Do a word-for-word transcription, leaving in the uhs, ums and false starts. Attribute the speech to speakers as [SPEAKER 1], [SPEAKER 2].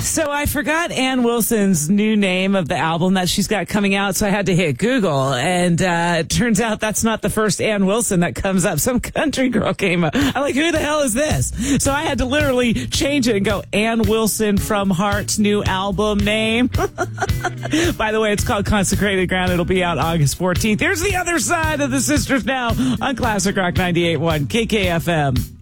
[SPEAKER 1] So I forgot Ann Wilson's new name of the album that she's got coming out, so I had to hit Google, and uh, it turns out that's not the first Ann Wilson that comes up. Some country girl came up. I'm like, who the hell is this? So I had to literally change it and go, Ann Wilson from Heart's new album name. By the way, it's called Consecrated Ground. It'll be out August fourteenth. Here's the other side of the Sisters Now on Classic Rock ninety-eight point one K K F M.